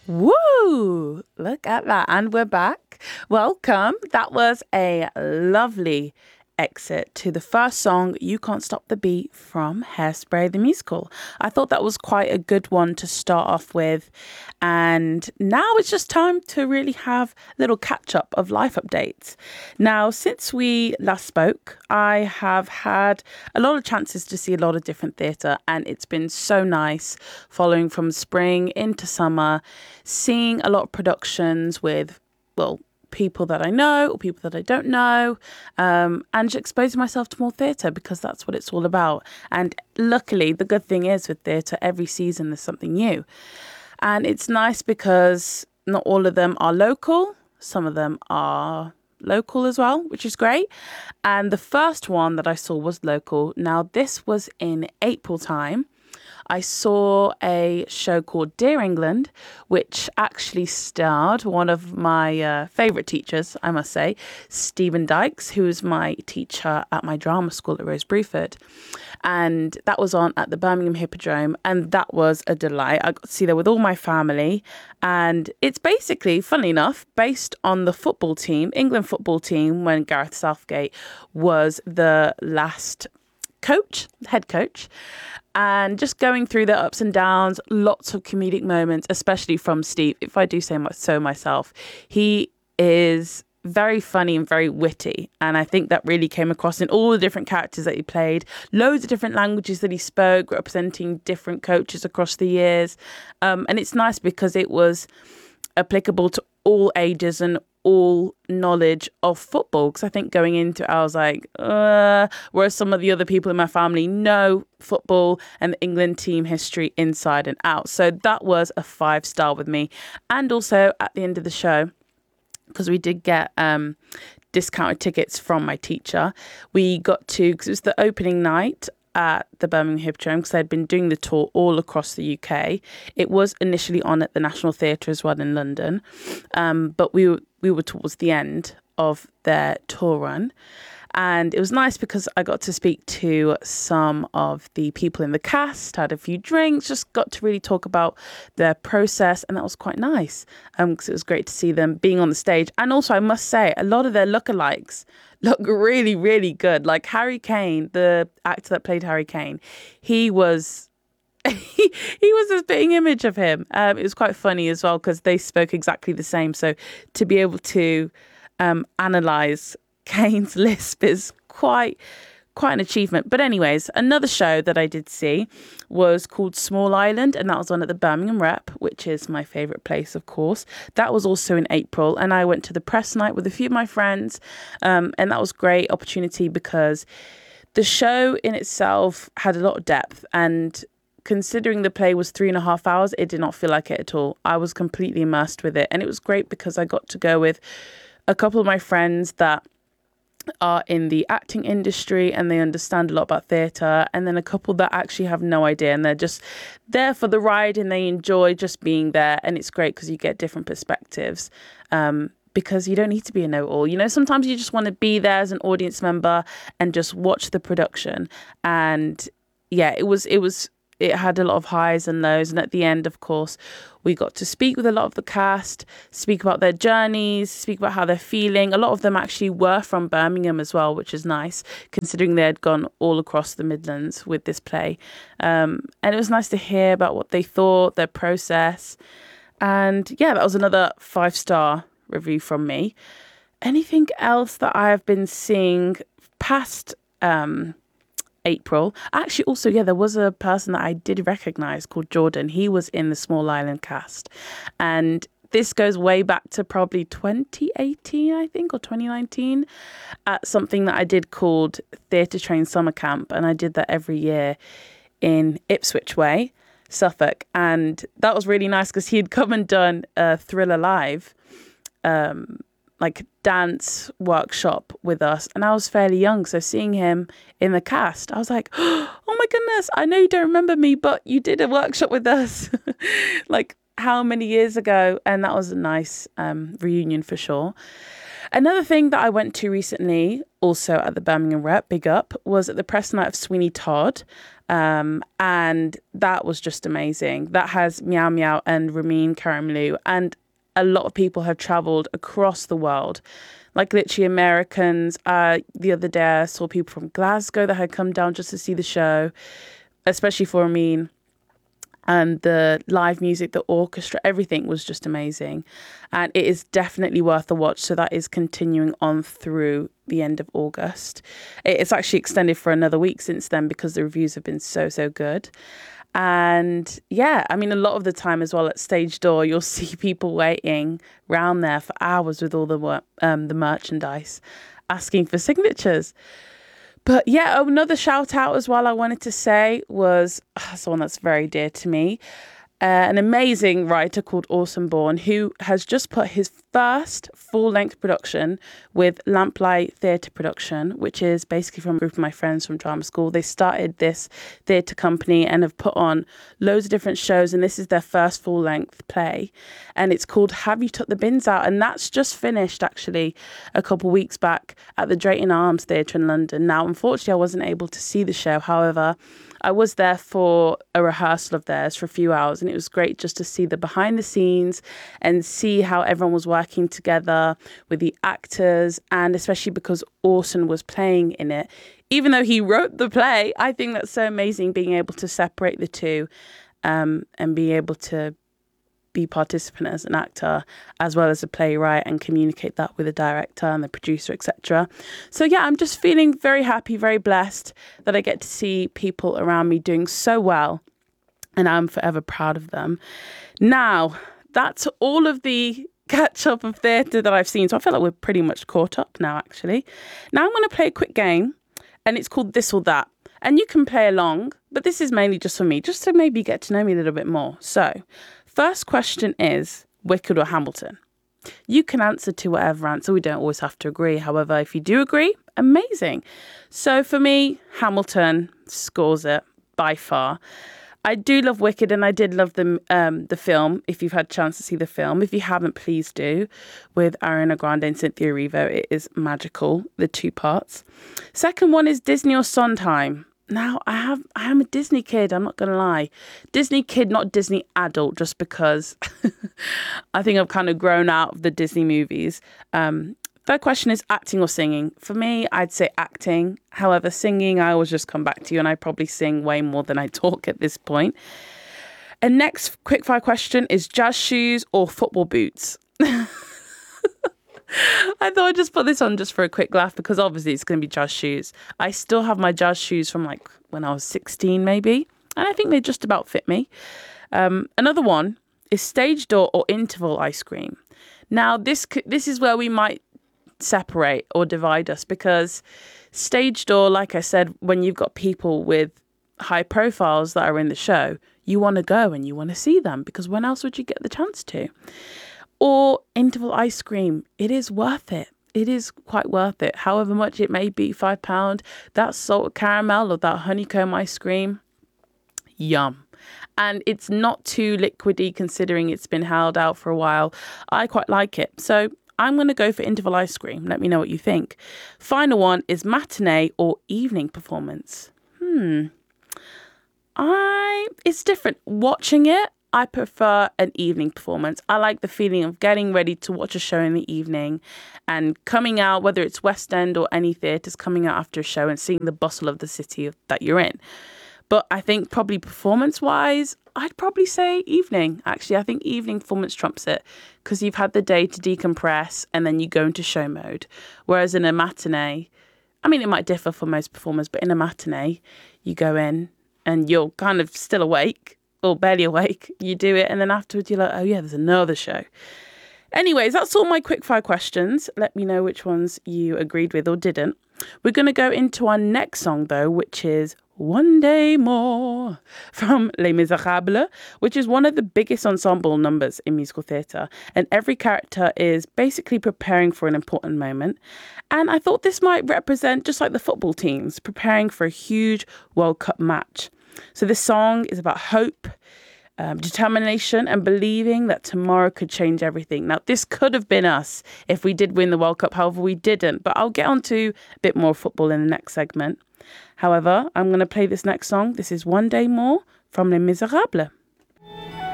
Woo! Look at that. And we're back. Welcome. That was a lovely exit to the first song, You Can't Stop the Beat, from Hairspray the Musical. I thought that was quite a good one to start off with. And now it's just time to really have a little catch up of life updates. Now, since we last spoke, I have had a lot of chances to see a lot of different theatre, and it's been so nice following from spring into summer, seeing a lot of productions with, people that I know or people that I don't know, and just exposing myself to more theatre because that's what it's all about. And luckily, the good thing is with theatre, every season there's something new. And it's nice because not all of them are local. Some of them are local as well, which is great. And the first one that I saw was local. Now, this was in April time. I saw a show called Dear England, which actually starred one of my favourite teachers, I must say, Stephen Dykes, who was my teacher at my drama school at Rose Bruford. And that was on at the Birmingham Hippodrome, and that was a delight. I got to see that with all my family, and it's basically, funnily enough, based on the football team, England football team, when Gareth Southgate was the last head coach, and just going through the ups and downs, lots of comedic moments, especially from Steve. If I do say so myself, he is very funny and very witty, and I think that really came across in all the different characters that he played, loads of different languages that he spoke, representing different coaches across the years, and it's nice because it was applicable to all ages and all knowledge of football, because I think going into it I was like, whereas some of the other people in my family know football and the England team history inside and out. So that was a 5-star with me. And also at the end of the show, because we did get discounted tickets from my teacher, we got to, because it was the opening night at the Birmingham Hippodrome, because they'd been doing the tour all across the UK. It was initially on at the National Theatre as well in London, but we were towards the end of their tour run. And it was nice because I got to speak to some of the people in the cast, had a few drinks, just got to really talk about their process. And that was quite nice because it was great to see them being on the stage. And also, I must say, a lot of their lookalikes look really, really good. Like Harry Kane, the actor that played Harry Kane, he was he was a spitting image of him. It was quite funny as well because they spoke exactly the same. So to be able to analyse Kane's lisp is quite an achievement. But anyways, another show that I did see was called Small Island, and that was on at the Birmingham Rep, which is my favourite place, of course. That was also in April, and I went to the press night with a few of my friends, and that was a great opportunity because the show in itself had a lot of depth, and considering the play was 3.5 hours, it did not feel like it at all. I was completely immersed with it, and it was great because I got to go with a couple of my friends that are in the acting industry and they understand a lot about theatre, and then a couple that actually have no idea and they're just there for the ride and they enjoy just being there. And it's great because you get different perspectives, because you don't need to be a know-all. You know, sometimes you just want to be there as an audience member and just watch the production. And yeah, it had a lot of highs and lows. And at the end, of course, we got to speak with a lot of the cast, speak about their journeys, speak about how they're feeling. A lot of them actually were from Birmingham as well, which is nice, considering they had gone all across the Midlands with this play. And it was nice to hear about what they thought, their process. And yeah, that was another 5-star review from me. Anything else that I have been seeing past April? Actually, also, yeah, there was a person that I did recognise called Jordan. He was in the Small Island cast. And this goes way back to probably 2018, I think, or 2019, at something that I did called Theatre Train Summer Camp. And I did that every year in Ipswich Way, Suffolk. And that was really nice because he had come and done a Thriller Live like dance workshop with us, and I was fairly young, so seeing him in the cast, I was like, oh my goodness, I know you don't remember me, but you did a workshop with us like how many years ago? And that was a nice reunion for sure. Another thing that I went to recently, also at the Birmingham Rep, big up, was at the press night of Sweeney Todd. And that was just amazing. That has Meow Meow and Ramin Karimloo, and a lot of people have traveled across the world, like literally Americans. The other day I saw people from Glasgow that had come down just to see the show, especially for Ramin. And the live music, the orchestra, everything was just amazing. And it is definitely worth a watch. So that is continuing on through the end of August. It's actually extended for another week since then because the reviews have been so good. And yeah, I mean, a lot of the time as well at Stage Door, you'll see people waiting around there for hours with all the merchandise, asking for signatures. But yeah, another shout out as well I wanted to say was someone that's very dear to me. An amazing writer called Awesome Born, who has just put his first full-length production with Lamplight Theatre Production, which is basically from a group of my friends from drama school. They started this theatre company and have put on loads of different shows, and this is their first full-length play. And it's called Have You Took the Bins Out? And that's just finished, actually, a couple of weeks back at the Drayton Arms Theatre in London. Now, unfortunately, I wasn't able to see the show. However, I was there for a rehearsal of theirs for a few hours, and it was great just to see the behind the scenes and see how everyone was working together with the actors, and especially because Orson was playing in it. Even though he wrote the play, I think that's so amazing, being able to separate the two and be able to be participant as an actor as well as a playwright and communicate that with the director and the producer, etc. So yeah, I'm just feeling very happy, very blessed that I get to see people around me doing so well, and I'm forever proud of them. Now, that's all of the catch up of theatre that I've seen. So I feel like we're pretty much caught up now, actually. Now I'm going to play a quick game, and it's called This or That. And you can play along, but this is mainly just for me, just to maybe get to know me a little bit more. So, first question is Wicked or Hamilton? You can answer to whatever answer. We don't always have to agree. However, if you do agree, amazing. So for me, Hamilton scores it by far. I do love Wicked, and I did love the film, if you've had a chance to see the film. If you haven't, please do, with Ariana Grande and Cynthia Erivo. It is magical, the two parts. Second one is Disney or Sondheim. Now, I am a Disney kid, I'm not going to lie. Disney kid, not Disney adult, just because I think I've kind of grown out of the Disney movies. Third question is acting or singing. For me, I'd say acting. However, singing, I always just come back to you, and I probably sing way more than I talk at this point. And next quickfire question is jazz shoes or football boots? I thought I'd just put this on just for a quick laugh, because obviously it's going to be jazz shoes. I still have my jazz shoes from like when I was 16 maybe, and I think they just about fit me. Another one is Stage Door or Interval ice cream. Now this is where we might separate or divide us, because Stage Door, like I said, when you've got people with high profiles that are in the show, you want to go and you want to see them, because when else would you get the chance to? Or Interval ice cream, it is worth it. It is quite worth it. However much it may be, £5, that salted caramel or that honeycomb ice cream, yum. And it's not too liquidy considering it's been held out for a while. I quite like it. So I'm going to go for Interval ice cream. Let me know what you think. Final one is matinee or evening performance. It's different. Watching it, I prefer an evening performance. I like the feeling of getting ready to watch a show in the evening and coming out, whether it's West End or any theatres, coming out after a show and seeing the bustle of the city that you're in. But I think probably performance-wise, I'd probably say evening. Actually, I think evening performance trumps it, because you've had the day to decompress and then you go into show mode. Whereas in a matinee, I mean, it might differ for most performers, but in a matinee, you go in and you're kind of still awake, or barely awake, you do it, and then afterwards you're like, oh yeah, there's another show. Anyways, that's all my quickfire questions. Let me know which ones you agreed with or didn't. We're going to go into our next song, though, which is One Day More from Les Miserables, which is one of the biggest ensemble numbers in musical theatre. And every character is basically preparing for an important moment. And I thought this might represent just like the football teams preparing for a huge World Cup match. So this song is about hope. determination and believing that tomorrow could change everything. Now, this could have been us if we did win the World Cup. However, we didn't. But I'll get on to a bit more football in the next segment. However, I'm going to play this next song. This is One Day More from Les Miserables.